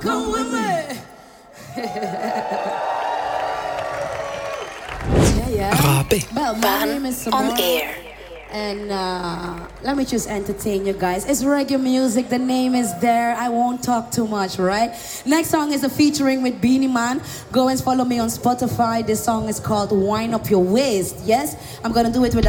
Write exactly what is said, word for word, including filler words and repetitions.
Come with me. Yeah, yeah. Grabe. Well, my name is Samara. On air. And uh, let me just entertain you guys. It's reggae music. The name is there. I won't talk too much, right? Next song is a featuring with Beanie Man. Go and follow me on Spotify. This song is called Wind Up Your Waist. Yes, I'm gonna do it with